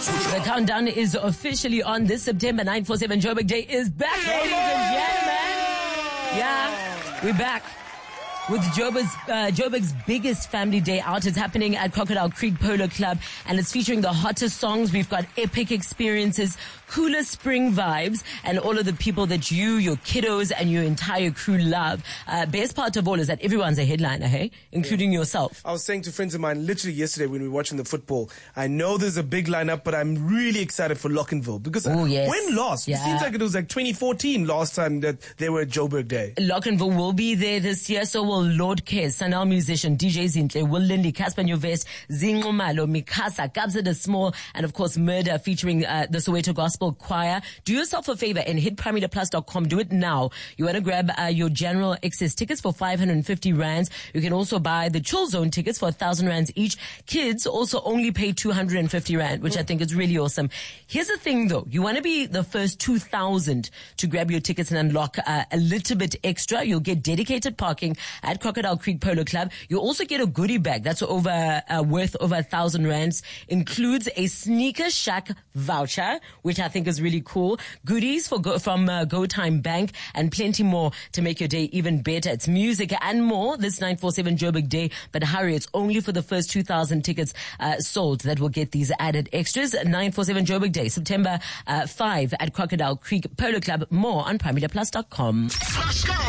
The countdown is officially on. This September. 947 Joburg Day is back, ladies and gentlemen. Yeah, we're back with Joburg's biggest family day out. It's happening at Crocodile Creek Polo Club, and it's featuring the hottest songs. We've got epic experiences, cooler spring vibes, and all of the people that you, your kiddos, and your entire crew love. Best part of all is that everyone's a headliner, hey? Including yourself. I was saying to friends of mine literally yesterday when we were watching the football, I know there's a big lineup, but I'm really excited for Lockenville because when last? Yeah. It seems like it was like 2014 last time that they were at Joburg Day. Lockenville will be there this year, so will Lord Cares, Sanal Musician, DJ Zintle, Will Lindy, Casper Nyovest, Zinqumalo, Mikasa, Kabza the Small, and of course Murder featuring the Soweto Gospel Choir. Do yourself a favor and hit PrimeDaPlus.com. Do it now. You want to grab your general access tickets for 550 rands. You can also buy the Chill Zone tickets for 1,000 rands each. Kids also only pay 250 rand, which I think is really awesome. Here's the thing though. You want to be the first 2,000 to grab your tickets and unlock a little bit extra. You'll get dedicated parking at Crocodile Creek Polo Club. You also get a goodie bag that's over worth over 1,000 rands. Includes a Sneaker Shack voucher, which I think is really cool. Goodies from Go Time Bank, and plenty more to make your day even better. It's music and more this 947 Joburg Day. But hurry, it's only for the first 2,000 tickets sold that will get these added extras. 947 Joburg Day, September 5 at Crocodile Creek Polo Club. More on PrimeDaPlus.com.